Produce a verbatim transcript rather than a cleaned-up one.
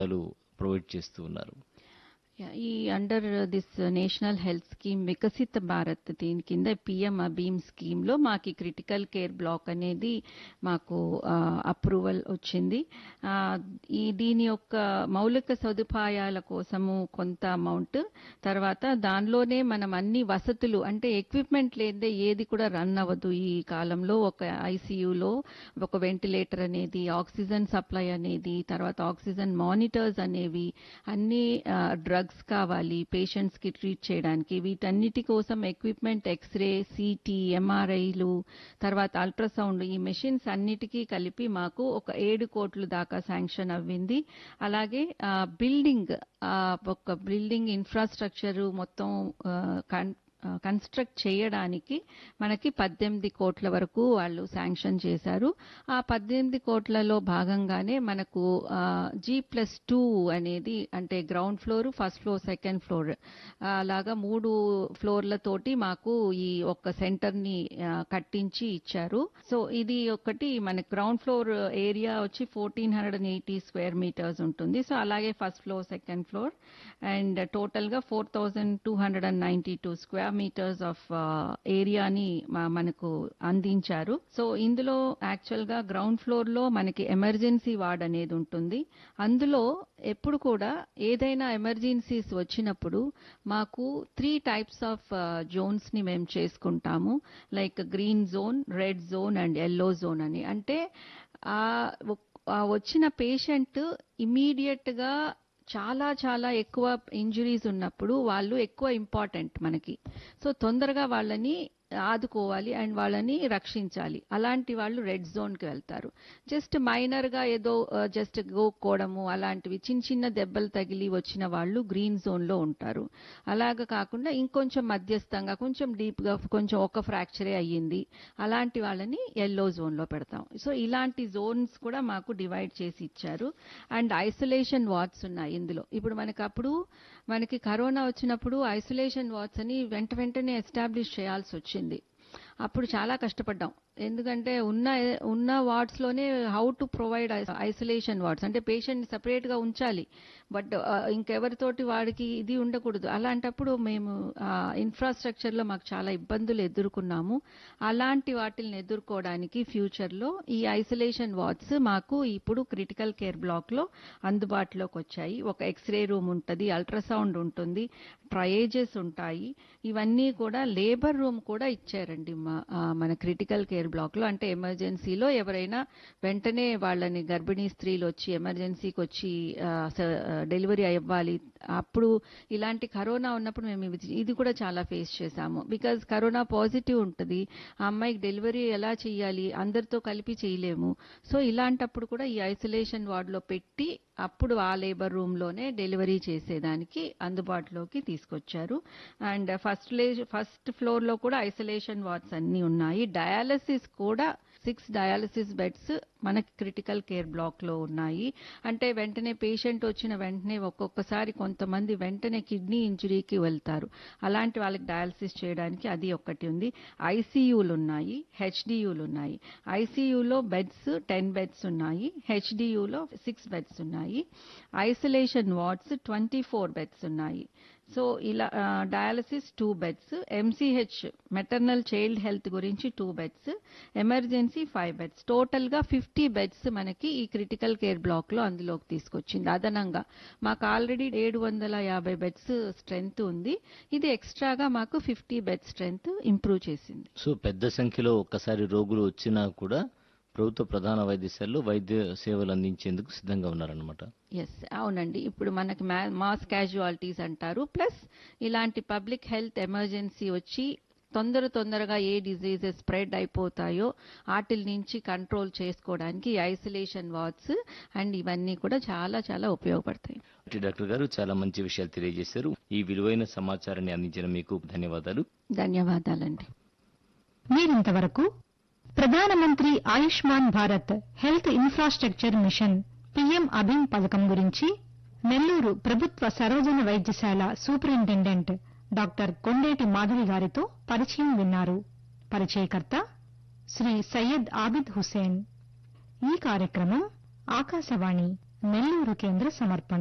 Provide చేస్తూ ఉన్నారు. Yeah, ఈ under this national health scheme వికసిత భారత్ దీని కింద పిఎం అబీమ్ స్కీమ్ లో మాకు క్రిటికల్ కేర్ బ్లాక్ అనేది మాకు అప్రూవల్ వచ్చింది. ఆ, ఈ దీని యొక్క మౌలిక సదుపాయాల కోసము కొంత అమౌంట్, తర్వాత దానిలోనే మనం అన్ని వసతులు అంటే ఎక్విప్మెంట్ లేదే ఏది కూడా రన్ అవ్వదు ఈ కాలంలో. ఒక ఐసీయూలో ఒక వెంటిలేటర్ అనేది, ఆక్సిజన్ సప్లై అనేది, తర్వాత ఆక్సిజన్ మానిటర్స్ అనేవి, అన్ని డ్రగ్స్ కావాలి పేషెంట్స్ కి ట్రీట్ చేయడానికి. వీటన్నిటి కోసం ఎక్విప్మెంట్, ఎక్స్రే, సిటీ, ఎంఆర్ఐలు, తర్వాత అల్ట్రాసౌండ్, ఈ మెషిన్స్ అన్నిటికీ కలిపి మాకు ఒక ఏడు కోట్ల దాకా శాంక్షన్ అవ్వింది. అలాగే బిల్డింగ్ ఒక బిల్డింగ్ ఇన్ఫ్రాస్ట్రక్చర్ మొత్తం కన్స్ట్రక్ట్ చేయడానికి మనకి పద్దెనిమిది కోట్ల వరకు వాళ్ళు శాంక్షన్ చేశారు. ఆ పద్దెనిమిది కోట్లలో భాగంగానే మనకు జీ ప్లస్ టూ అనేది అంటే ground floor, first floor, second floor అలాగా మూడు ఫ్లోర్లతోటి మాకు ఈ ఒక్క సెంటర్ ని కట్టించి ఇచ్చారు. సో ఇది ఒకటి మన గ్రౌండ్ ఫ్లోర్ ఏరియా వచ్చి fourteen hundred and eighty square metres ఉంటుంది. సో అలాగే first floor, second floor and total గా four thousand two hundred and ninety two square metres of ఏరియాని మనకు అందించారు. సో ఇందులో యాక్చువల్ గా గ్రౌండ్ ఫ్లోర్ లో మనకి ఎమర్జెన్సీ వార్డ్ అనేది ఉంటుంది. అందులో ఎప్పుడు కూడా ఏదైనా ఎమర్జెన్సీస్ వచ్చినప్పుడు మాకు త్రీ టైప్స్ ఆఫ్ జోన్స్ ని మేము చేసుకుంటాము. Like green zone, red zone and yellow zone అని. అంటే ఆ వచ్చిన పేషెంట్ ఇమీడియట్ గా చాలా చాలా ఎక్కువ ఇంజురీస్ ఉన్నప్పుడు వాళ్ళు ఎక్కువ ఇంపార్టెంట్ మనకి. సో తొందరగా వాళ్ళని ఆదుకోవాలి అండ్ వాళ్ళని రక్షించాలి. అలాంటి వాళ్ళు రెడ్ జోన్ కి వెళ్తారు. జస్ట్ మైనర్ గా ఏదో జస్ట్ గోక్కోవడము అలాంటివి చిన్న చిన్న దెబ్బలు తగిలి వచ్చిన వాళ్ళు గ్రీన్ జోన్ లో ఉంటారు. అలాగ కాకుండా ఇంకొంచెం మధ్యస్థంగా కొంచెం డీప్ గా కొంచెం ఒక ఫ్రాక్చరే అయ్యింది అలాంటి వాళ్ళని ఎల్లో జోన్ లో పెడతాం. సో ఇలాంటి జోన్స్ కూడా మాకు డివైడ్ చేసి ఇచ్చారు. అండ్ ఐసోలేషన్ వార్డ్స్ ఉన్నాయి ఇందులో. ఇప్పుడు మనకి అప్పుడు మనకి కరోనా వచ్చినప్పుడు ఐసోలేషన్ వార్డ్స్ అని వెంట వెంటనే ఎస్టాబ్లిష్ చేయాల్సి వచ్చింది. అప్పుడు చాలా కష్టపడ్డాం. ఎందుకంటే ఉన్న ఉన్న వార్డ్స్ లోనే how to provide isolation wards అంటే పేషెంట్ సెపరేట్ గా ఉంచాలి. బట్ ఇంకెవరితోటి వాడికి ఇది ఉండకూడదు. అలాంటప్పుడు మేము ఇన్ఫ్రాస్ట్రక్చర్ లో మాకు చాలా ఇబ్బందులు ఎదుర్కొన్నాము. అలాంటి వాటిని ఎదుర్కోవడానికి ఫ్యూచర్ లో ఈ ఐసోలేషన్ వార్డ్స్ మాకు ఇప్పుడు క్రిటికల్ కేర్ బ్లాక్ లో అందుబాటులోకి వచ్చాయి. ఒక ఎక్స్రే రూమ్ ఉంటుంది, అల్ట్రాసౌండ్ ఉంటుంది, ట్రయేజెస్ ఉంటాయి. ఇవన్నీ కూడా లేబర్ రూమ్ కూడా ఇచ్చారండి మన క్రిటికల్ కేర్ బ్లాక్ లో. అంటే ఎమర్జెన్సీలో ఎవరైనా వెంటనే వాళ్ళని గర్భిణీ స్త్రీలు వచ్చి ఎమర్జెన్సీకి వచ్చి డెలివరీ అవ్వాలి. అప్పుడు ఇలాంటి కరోనా ఉన్నప్పుడు మేము ఇది కూడా చాలా ఫేస్ చేశాము. బికాజ్ కరోనా పాజిటివ్ ఉంటుంది, ఆ అమ్మాయికి డెలివరీ ఎలా చేయాలి, అందరితో కలిపి చేయలేము. సో ఇలాంటప్పుడు కూడా ఈ ఐసోలేషన్ వార్డ్ లో పెట్టి అప్పుడు ఆ లేబర్ రూమ్ లోనే డెలివరీ చేసేదానికి అందుబాటులోకి తీసుకొచ్చారు. అండ్ ఫస్ట్ ఫస్ట్ ఫ్లోర్ లో కూడా ఐసోలేషన్ వార్డ్స్ అన్ని ఉన్నాయి. డయాలసిస్ కూడా సిక్స్ డయాలసిస్ బెడ్స్ మనకి క్రిటికల్ కేర్ బ్లాక్ లో ఉన్నాయి. అంటే వెంటనే పేషెంట్ వచ్చిన వెంటనే ఒక్కొక్కసారి కొంతమంది వెంటనే కిడ్నీ ఇంజురీకి వెళ్తారు. అలాంటి వాళ్ళకి డయాలసిస్ చేయడానికి అది ఒక్కటి ఉంది. ఐసీయూలు ఉన్నాయి, హెచ్డియూలు ఉన్నాయి. ఐసీయూలో బెడ్స్ టెన్ బెడ్స్ ఉన్నాయి, హెచ్డియూలో సిక్స్ బెడ్స్ ఉన్నాయి. Isolation wards twenty four beds ఉన్నాయి. సో ఇలా dialysis two beds, MCh maternal child health గురించి two beds, emergency five beds, total గా ఫిఫ్టీ బెడ్స్ మనకి ఈ క్రిటికల్ కేర్ బ్లాక్ లో అందులోకి తీసుకొచ్చింది. అదనంగా మాకు ఆల్రెడీ ఏడు వందల యాభై బెడ్స్ స్ట్రెంగ్త్ ఉంది. ఇది ఎక్స్ట్రాగా మాకు ఫిఫ్టీ బెడ్ స్ట్రెంగ్త్ ఇంప్రూవ్ చేసింది. సో పెద్ద సంఖ్యలో ఒక్కసారి రోగులు వచ్చినా కూడా ప్రభుత్వ ప్రధాన వైద్యశాలలో వైద్య సేవలు అందించేందుకు సిద్ధంగా ఉన్నారన్నమాట. ఎస్, అవునండి. ఇప్పుడు మనకి మాస్ క్యాజువాలిటీస్ అంటారు, ప్లస్ ఇలాంటి పబ్లిక్ హెల్త్ ఎమర్జెన్సీ వచ్చి తొందర తొందరగా ఏ డిజీజెస్ స్ప్రెడ్ అయిపోతాయో వాటిల నుంచి కంట్రోల్ చేసుకోవడానికి ఐసోలేషన్ వార్డ్స్ అండ్ ఇవన్నీ కూడా చాలా చాలా ఉపయోగపడతాయి. డాక్టర్ గారు చాలా మంచి విషయాలు తెలియజేశారు. ఈ విలువైన సమాచారాన్ని అందించిన మీకు ధన్యవాదాలు. ధన్యవాదాలండి. మీరింతవరకు ప్రధానమంత్రి Ayushman Bharat health infrastructure machine PM అభిమ్ పథకం గురించి నెల్లూరు ప్రభుత్వ సర్వజన వైద్యశాల సూపరింటెండెంట్ డాక్టర్ కొండేటి మాధవి గారితో పరిచయం విన్నారు. పరిచయకర్త శ్రీ సయ్యద్ ఆబిద్ హుసేన్. ఈ కార్యక్రమం ఆకాశవాణి నెల్లూరు కేంద్ర సమర్పణ.